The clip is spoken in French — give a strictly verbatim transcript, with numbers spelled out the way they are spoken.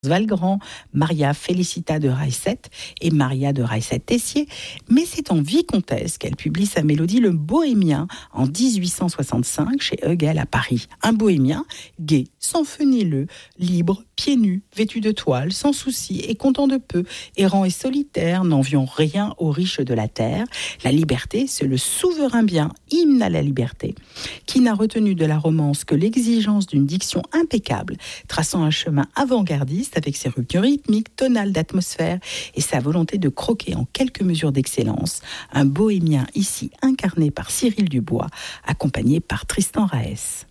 Valgrand, Maria Félicita de Raisset et Maria de Raisset-Tessier, mais c'est en vicomtesse qu'elle publie sa mélodie Le Bohémien en dix-huit cent soixante-cinq chez Hegel à Paris. Un bohémien, gai, sans feu ni lieu, libre, pieds nus, vêtu de toile, sans souci et content de peu, errant et solitaire, n'enviant rien aux riches de la terre. La liberté, c'est le souverain bien, hymne à la liberté, qui n'a retenu de la romance que l'exigence d'une diction impeccable, traçant un chemin avant-gardiste avec ses ruptures rythmiques, tonales, d'atmosphère et sa volonté de croquer en quelques mesures d'excellence, un bohémien ici incarné par Cyril Dubois, accompagné par Tristan Raès.